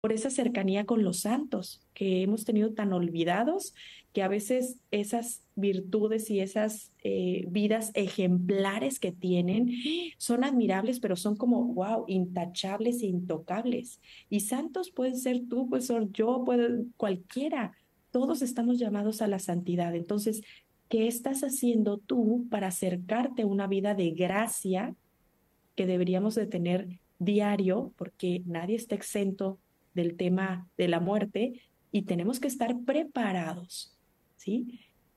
por esa cercanía con los santos que hemos tenido tan olvidados, que a veces esas virtudes y esas vidas ejemplares que tienen son admirables, pero son como, wow, intachables e intocables. Y santos pueden ser tú, puede ser yo, puede cualquiera. Todos estamos llamados a la santidad. Entonces, ¿qué estás haciendo tú para acercarte a una vida de gracia que deberíamos de tener diario, porque nadie está exento del tema de la muerte y tenemos que estar preparados, ¿sí?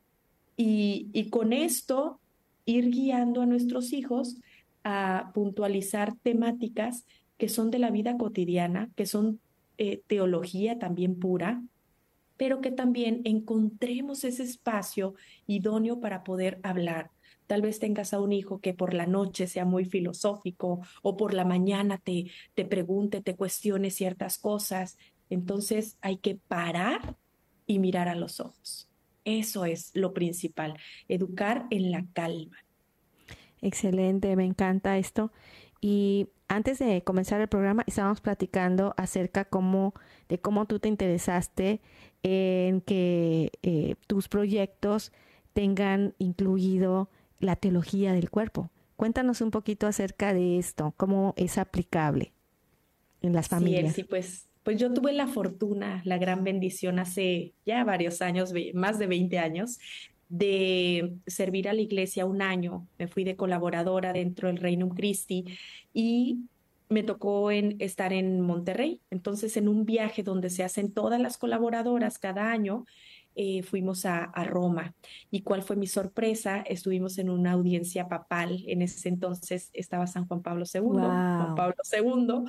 Y con esto ir guiando a nuestros hijos a puntualizar temáticas que son de la vida cotidiana, que son teología también pura, pero que también encontremos ese espacio idóneo para poder hablar. Tal vez tengas a un hijo que por la noche sea muy filosófico o por la mañana te pregunte, te cuestione ciertas cosas. Entonces hay que parar y mirar a los ojos. Eso es lo principal, educar en la calma. Excelente, me encanta esto. Y antes de comenzar el programa, estábamos platicando acerca de cómo tú te interesaste en que tus proyectos tengan incluido la teología del cuerpo. Cuéntanos un poquito acerca de esto, cómo es aplicable en las Sí, familias. Elsie, pues yo tuve la fortuna, la gran bendición hace ya varios años, más de 20 años, de servir a la iglesia un año. Me fui de colaboradora dentro del Reino Christi y me tocó estar en Monterrey. Entonces, en un viaje donde se hacen todas las colaboradoras cada año, fuimos a Roma. ¿Y cuál fue mi sorpresa? Estuvimos en una audiencia papal. En ese entonces estaba San Juan Pablo II, Juan ¡Wow! Pablo II.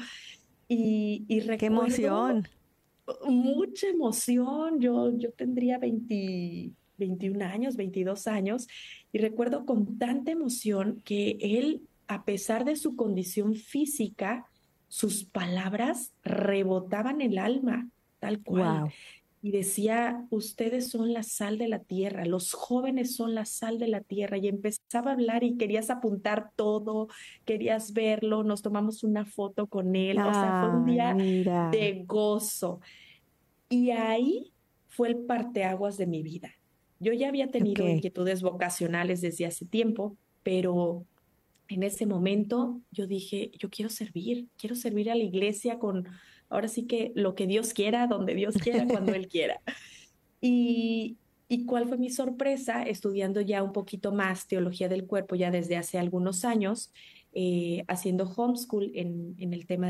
Y ¡Qué recuerdo emoción! mucha emoción. Yo tendría 21 años, 22 años, y recuerdo con tanta emoción que él, a pesar de su condición física, sus palabras rebotaban el alma, tal cual. ¡Wow! Y decía, ustedes son la sal de la tierra, los jóvenes son la sal de la tierra. Y empezaba a hablar y querías apuntar todo, querías verlo, nos tomamos una foto con él, o sea, fue un ¡Ay, día mira! de gozo. Y ahí fue el parteaguas de mi vida. Yo ya había tenido Ok. inquietudes vocacionales desde hace tiempo, pero en ese momento yo dije, yo quiero servir a la iglesia con, ahora sí que lo que Dios quiera, donde Dios quiera, cuando Él quiera. Y, y cuál fue mi sorpresa estudiando ya un poquito más teología del cuerpo ya desde hace algunos años, haciendo homeschool en el tema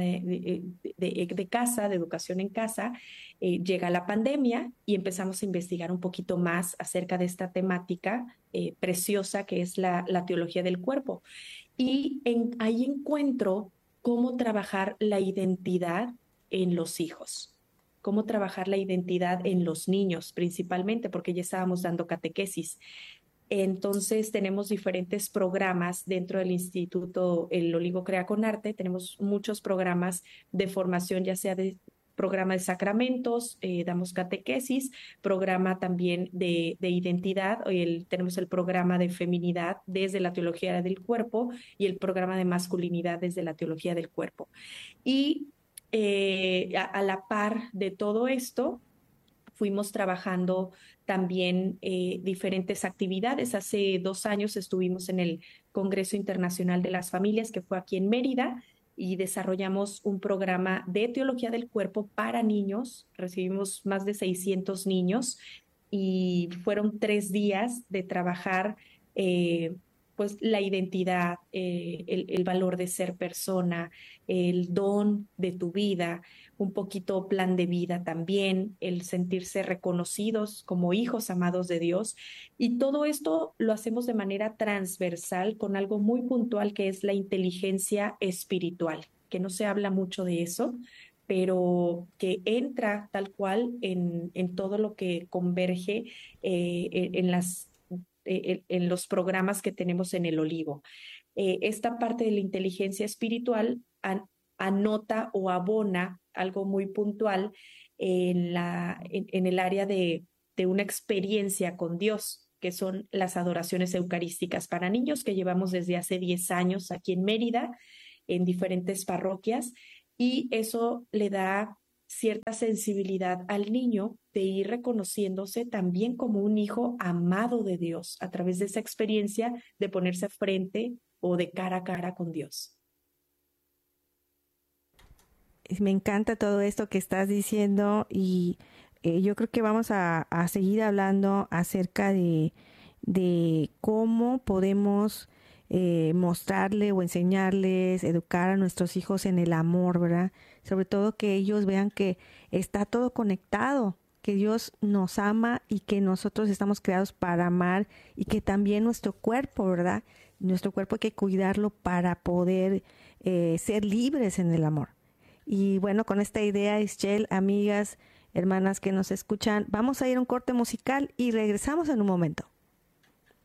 de casa, de educación en casa. Llega la pandemia y empezamos a investigar un poquito más acerca de esta temática preciosa que es la teología del cuerpo. Y ahí encuentro cómo trabajar la identidad en los hijos, cómo trabajar la identidad en los niños principalmente, porque ya estábamos dando catequesis. Entonces tenemos diferentes programas dentro del Instituto El Olivo Crea con Arte, tenemos muchos programas de formación, ya sea de programa de sacramentos, damos catequesis, programa también de identidad, tenemos el programa de feminidad desde la teología del cuerpo y el programa de masculinidad desde la teología del cuerpo. Y a la par de todo esto, fuimos trabajando también diferentes actividades. Hace 2 años estuvimos en el Congreso Internacional de las Familias, que fue aquí en Mérida, y desarrollamos un programa de teología del cuerpo para niños. Recibimos más de 600 niños y fueron 3 días de trabajar pues la identidad, el valor de ser persona, el don de tu vida, un poquito plan de vida también, el sentirse reconocidos como hijos amados de Dios. Y todo esto lo hacemos de manera transversal con algo muy puntual que es la inteligencia espiritual, que no se habla mucho de eso, pero que entra tal cual en todo lo que converge en los programas que tenemos en el Olivo. Esta parte de la inteligencia espiritual anota o abona algo muy puntual en el área de una experiencia con Dios, que son las adoraciones eucarísticas para niños que llevamos desde hace 10 años aquí en Mérida, en diferentes parroquias, y eso le da cierta sensibilidad al niño de ir reconociéndose también como un hijo amado de Dios a través de esa experiencia de ponerse frente o de cara a cara con Dios. Me encanta todo esto que estás diciendo y yo creo que vamos a seguir hablando acerca de cómo podemos mostrarle o enseñarles, educar a nuestros hijos en el amor, ¿verdad? Sobre todo que ellos vean que está todo conectado, que Dios nos ama y que nosotros estamos creados para amar y que también nuestro cuerpo, ¿verdad? Nuestro cuerpo hay que cuidarlo para poder ser libres en el amor. Y bueno, con esta idea, Ischel, amigas, hermanas que nos escuchan, vamos a ir a un corte musical y regresamos en un momento.